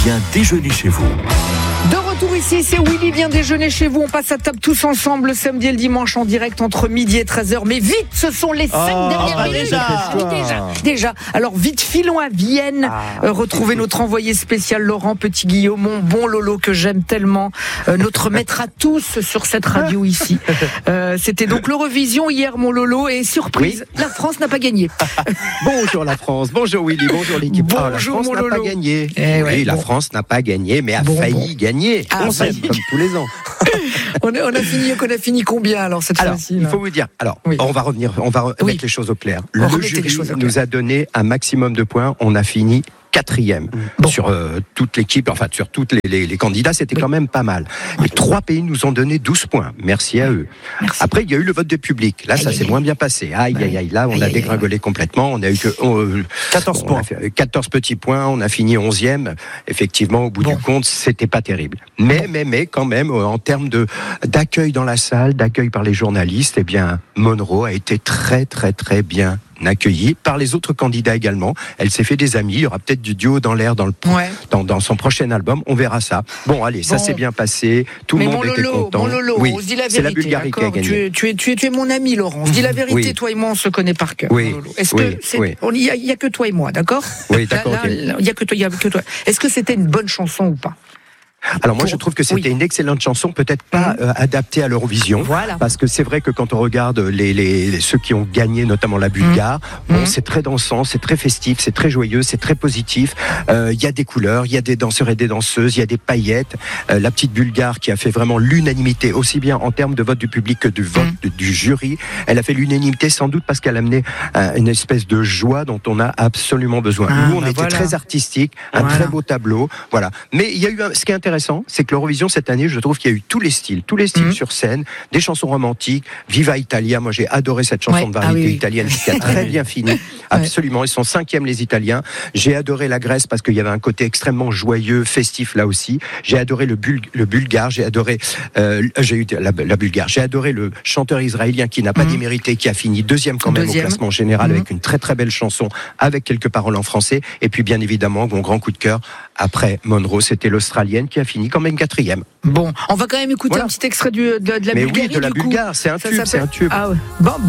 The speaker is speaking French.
Bien déjeuner chez vous. De retour ici, c'est Willy Bien déjeuner chez vous. On passe à table tous ensemble le samedi et le dimanche en direct entre midi et 13h. Mais vite, ce sont les 5 dernières minutes. Déjà. Alors vite, filons à Vienne. Retrouvez notre envoyé spécial Laurent Petit-Guillaume, mon bon Lolo que j'aime tellement. Notre maître à tous sur cette radio ici. C'était donc l'Eurovision hier, mon Lolo. Et surprise, la France n'a pas gagné. Bonjour la France, bonjour Willy, bonjour l'équipe. Bonjour la France mon n'a Lolo. pas gagné. La France n'a pas gagné, mais a failli gagner. On sait, comme tous les ans. On a fini combien alors cette fois-ci? Il faut vous dire. Alors, on va mettre les choses au clair. Le jury nous a donné un maximum de points. On a fini 4e sur toute l'équipe, enfin sur toutes les candidats, c'était quand même pas mal. Et 3 pays nous ont donné 12 points. Merci à eux. Merci. Après, il y a eu le vote du public. Là, ça s'est moins bien passé. Là, on a dégringolé complètement. On a eu que 14 points. 14 petits points. On a fini 11e. Effectivement, au bout du compte, c'était pas terrible. Mais quand même, en termes d'accueil dans la salle, d'accueil par les journalistes, eh bien, Monroe a été très, très, très bien accueillie par les autres candidats également. Elle s'est fait des amis. Il y aura peut-être du duo dans l'air dans son prochain album. On verra ça. Bon, allez, ça s'est bien passé. Tout le monde était content. Mon Lolo, on se dit la vérité. C'est la Bulgarie qui a gagné. Tu es mon ami, Laurent. On se dit la vérité. Toi et moi, on se connaît par cœur. Est-ce que il y a que toi et moi, d'accord? Oui, d'accord. Il y a que toi. Est-ce que c'était une bonne chanson ou pas? Alors moi je trouve que c'était une excellente chanson, peut-être pas adaptée à l'Eurovision, parce que c'est vrai que quand on regarde ceux qui ont gagné, notamment la Bulgare, c'est très dansant, c'est très festif, c'est très joyeux, c'est très positif. Il y a des couleurs, il y a des danseurs et des danseuses, il y a des paillettes. La petite Bulgare qui a fait vraiment l'unanimité, aussi bien en termes de vote du public que du vote du jury. Elle a fait l'unanimité sans doute parce qu'elle a amené une espèce de joie dont on a absolument besoin. Nous on était très artistique, un très beau tableau, voilà. Mais il y a eu ce qui est intéressant, c'est que l'Eurovision cette année, je trouve qu'il y a eu tous les styles sur scène, des chansons romantiques, Viva Italia, moi j'ai adoré cette chanson de variété italienne qui a très bien fini, absolument, ils sont 5e les Italiens, j'ai adoré la Grèce parce qu'il y avait un côté extrêmement joyeux, festif là aussi, j'ai adoré le Bulgare, j'ai adoré la Bulgare, j'ai adoré le chanteur israélien qui n'a pas démérité, qui a fini 2e quand même au classement général avec une très très belle chanson, avec quelques paroles en français, et puis bien évidemment, mon grand coup de cœur, après Monroe, c'était l'Australienne qui a fini quand même 4e. Bon, on va quand même écouter un petit extrait de la Bulgarie. Mais oui, de la Bulgare, c'est un tube. Bon,